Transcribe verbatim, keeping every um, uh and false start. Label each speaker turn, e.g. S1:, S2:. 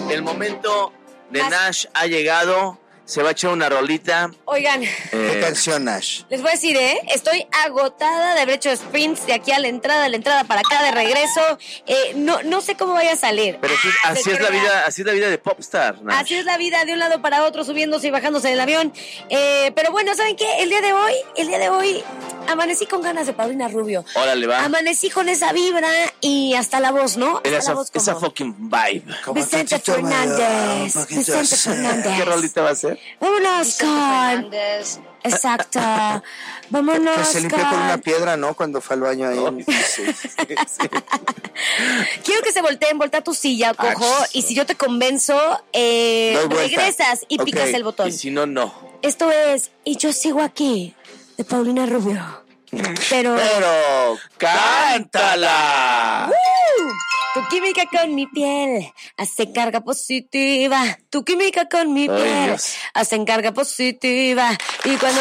S1: El momento de Nash ha llegado. Se va a echar una rolita.
S2: Oigan.
S3: Eh, ¿Qué canción, Nash?
S2: Les voy a decir, ¿eh? Estoy agotada de haber hecho sprints de aquí a la entrada, de la entrada para acá, de regreso. Eh, no, no sé cómo vaya a salir.
S1: Pero así,
S2: ah,
S1: así es la vida, así es la vida de popstar, Nash.
S2: Así es la vida, de un lado para otro, subiéndose y bajándose del avión. Eh, pero bueno, ¿saben qué? El día de hoy, el día de hoy, amanecí con ganas de Paulina Rubio.
S1: Órale, va.
S2: Amanecí con esa vibra y hasta la voz, ¿no?
S1: Era
S2: esa,
S1: esa,
S2: voz como...
S1: esa fucking vibe.
S2: Vicente Fernández. Vicente Fernández.
S1: ¿Qué rolita va a ser?
S2: Vámonos con... Exacto. Vámonos
S3: que se limpió
S2: con...
S3: con una piedra, ¿no? Cuando fue al baño ahí. Oh, sí, sí, sí.
S2: Quiero que se volteen, voltea tu silla, cojo, ah, y si yo te convenzo, eh, regresas y okay. picas el botón.
S1: Y si no, no.
S2: Esto es Y yo sigo aquí, de Paulina Rubio. Pero...
S1: Pero, cántala.
S2: ¡Uh! Tu química con mi piel hace carga positiva. Tu química con mi piel hace carga positiva. Y cuando